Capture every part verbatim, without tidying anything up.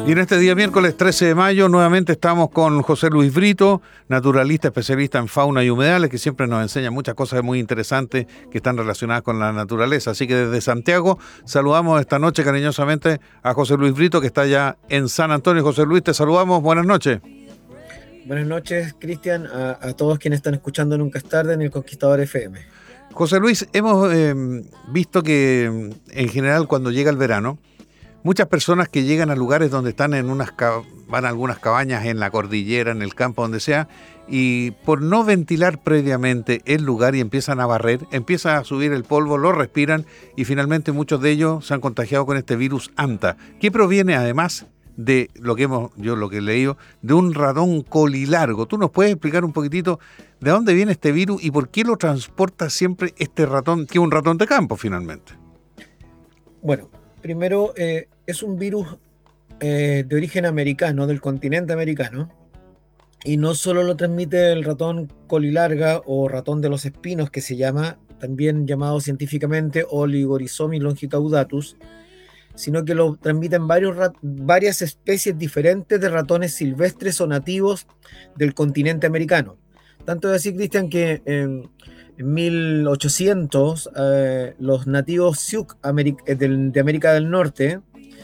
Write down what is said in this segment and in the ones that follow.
Y en este día miércoles trece de mayo nuevamente estamos con José Luis Brito, naturalista especialista en fauna y humedales, que siempre nos enseña muchas cosas muy interesantes que están relacionadas con la naturaleza. Así que desde Santiago saludamos esta noche cariñosamente a José Luis Brito, que está ya en San Antonio. José Luis, te saludamos, buenas noches. Buenas noches, Cristian, a, a todos quienes están escuchando Nunca es tarde en el Conquistador F M. José Luis, hemos eh, visto que en general cuando llega el verano, muchas personas que llegan a lugares donde están en unas van a algunas cabañas en la cordillera, en el campo, donde sea, y por no ventilar previamente el lugar y empiezan a barrer, empieza a subir el polvo, lo respiran y finalmente muchos de ellos se han contagiado con este virus anta, que proviene además de lo que hemos, yo lo que he leído, de un ratón colilargo. ¿Tú nos puedes explicar un poquitito de dónde viene este virus y por qué lo transporta siempre este ratón, que es un ratón de campo finalmente? Bueno, primero, eh, es un virus eh, de origen americano, del continente americano, y no solo lo transmite el ratón colilarga o ratón de los espinos, que se llama, también llamado científicamente Oligorisomys longicaudatus, sino que lo transmiten varios, varias especies diferentes de ratones silvestres o nativos del continente americano. Tanto es así, Cristian, que en, en mil ochocientos eh, los nativos Sioux de América del Norte,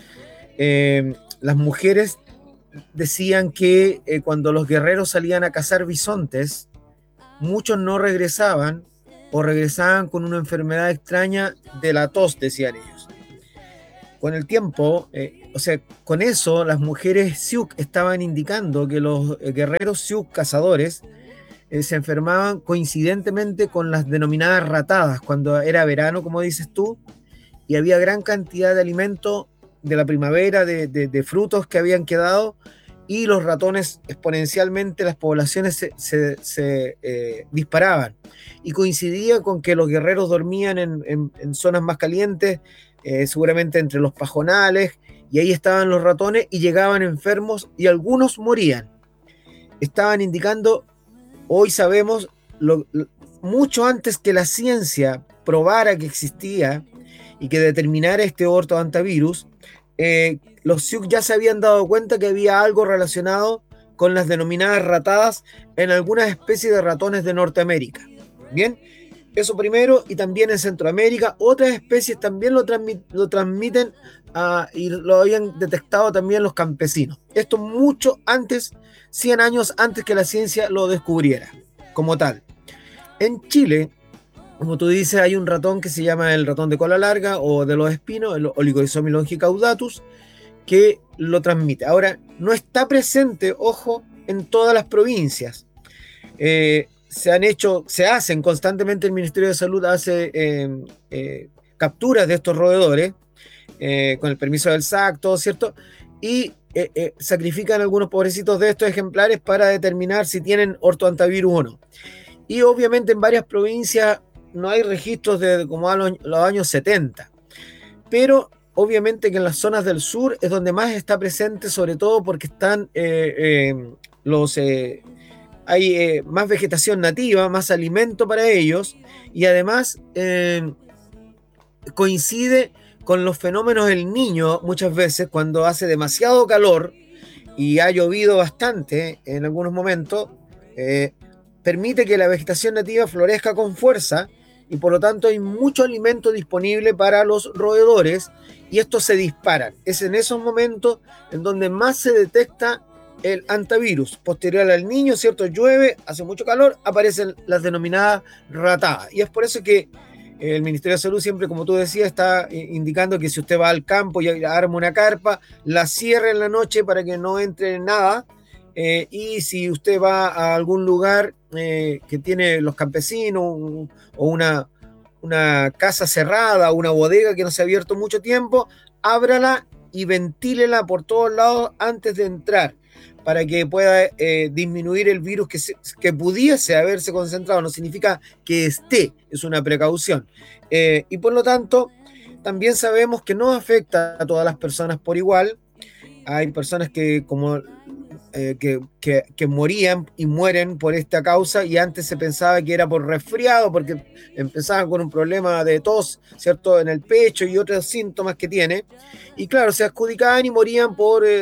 eh, las mujeres decían que eh, cuando los guerreros salían a cazar bisontes, muchos no regresaban o regresaban con una enfermedad extraña de la tos, decían ellos. Con el tiempo, eh, o sea, con eso las mujeres Sioux estaban indicando que los eh, guerreros Sioux cazadores eh, se enfermaban coincidentemente con las denominadas ratadas, cuando era verano, como dices tú, y había gran cantidad de alimento de la primavera, de, de, de frutos que habían quedado, y los ratones exponencialmente, las poblaciones se, se, se eh, disparaban. Y coincidía con que los guerreros dormían en, en, en zonas más calientes, eh, seguramente entre los pajonales, y ahí estaban los ratones y llegaban enfermos y algunos morían. Estaban indicando, hoy sabemos, lo, lo, mucho antes que la ciencia probara que existía y que determinara este ortoantavirus, eh, los Sioux ya se habían dado cuenta que había algo relacionado con las denominadas ratadas en algunas especies de ratones de Norteamérica. Bien, eso primero, y también en Centroamérica otras especies también lo, transmit, lo transmiten uh, y lo habían detectado también los campesinos. Esto mucho antes, cien años antes que la ciencia lo descubriera como tal. En Chile, como tú dices, hay un ratón que se llama el ratón de cola larga o de los espinos, el Oligorisomys longicaudatus, que lo transmite. Ahora, no está presente, ojo, en todas las provincias. Eh, se han hecho, se hacen constantemente, el Ministerio de Salud hace eh, eh, capturas de estos roedores, eh, con el permiso del S A C, todo cierto, y eh, eh, sacrifican algunos pobrecitos de estos ejemplares para determinar si tienen ortoantavirus o no. Y obviamente en varias provincias no hay registros de como a los, los años setenta, pero obviamente que en las zonas del sur es donde más está presente, sobre todo porque están eh, eh, los eh, hay eh, más vegetación nativa, más alimento para ellos, y además eh, coincide con los fenómenos del Niño muchas veces, cuando hace demasiado calor y ha llovido bastante en algunos momentos, eh, permite que la vegetación nativa florezca con fuerza, y por lo tanto hay mucho alimento disponible para los roedores, y estos se disparan. Es en esos momentos en donde más se detecta el antivirus. Posterior al Niño, ¿cierto? Llueve, hace mucho calor, aparecen las denominadas ratadas. Y es por eso que el Ministerio de Salud siempre, como tú decías, está indicando que si usted va al campo y arma una carpa, la cierre en la noche para que no entre nada. Eh, y si usted va a algún lugar eh, que tiene los campesinos o una, una casa cerrada, una bodega que no se ha abierto mucho tiempo, ábrala y ventílela por todos lados antes de entrar, para que pueda eh, disminuir el virus que, se, que pudiese haberse concentrado. No significa que esté, es una precaución. Eh, y por lo tanto, también sabemos que no afecta a todas las personas por igual. Hay personas que como eh, que, que, que morían y mueren por esta causa, y antes se pensaba que era por resfriado, porque empezaban con un problema de tos, ¿cierto?, en el pecho y otros síntomas que tiene, y claro, se adjudicaban y morían por, eh,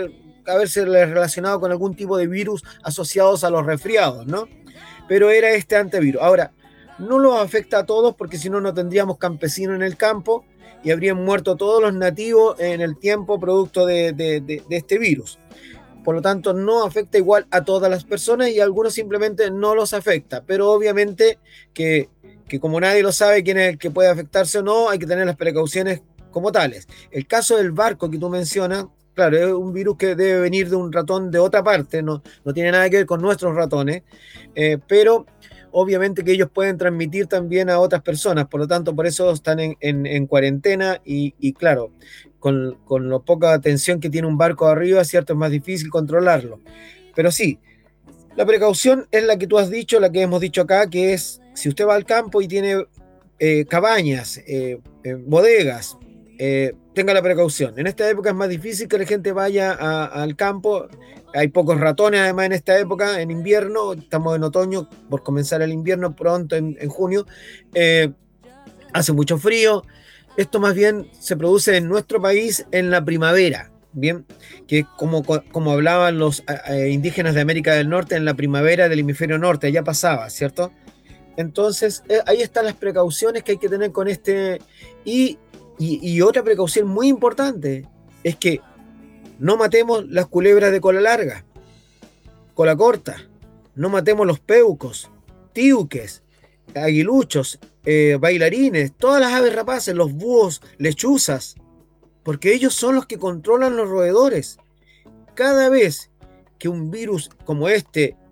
haberse relacionado con algún tipo de virus asociados a los resfriados, ¿no? Pero era este antivirus. Ahora, no los afecta a todos porque si no, no tendríamos campesinos en el campo y habrían muerto todos los nativos en el tiempo producto de, de, de, de este virus. Por lo tanto, no afecta igual a todas las personas y a algunos simplemente no los afecta. Pero obviamente que, que como nadie lo sabe quién es el que puede afectarse o no, hay que tener las precauciones como tales. El caso del barco que tú mencionas, claro, es un virus que debe venir de un ratón de otra parte, no, no tiene nada que ver con nuestros ratones, eh, pero obviamente que ellos pueden transmitir también a otras personas, por lo tanto, por eso están en, en, en cuarentena y, y claro, con, con la poca atención que tiene un barco arriba, ¿cierto? Es más difícil controlarlo. Pero sí, la precaución es la que tú has dicho, la que hemos dicho acá, que es si usted va al campo y tiene eh, cabañas, eh, eh, bodegas, eh, tenga la precaución. En esta época es más difícil que la gente vaya a, al campo. Hay pocos ratones además en esta época, en invierno, estamos en otoño, por comenzar el invierno pronto en, en junio. Eh, hace mucho frío. Esto más bien se produce en nuestro país en la primavera, bien, que como, como hablaban los eh, indígenas de América del Norte, en la primavera del hemisferio norte, allá pasaba, ¿cierto? Entonces, eh, ahí están las precauciones que hay que tener con este. Y, y, y otra precaución muy importante es que no matemos las culebras de cola larga, cola corta, no matemos los peucos, tiuques, aguiluchos, eh, bailarines, todas las aves rapaces, los búhos, lechuzas, porque ellos son los que controlan los roedores. Cada vez que un virus como este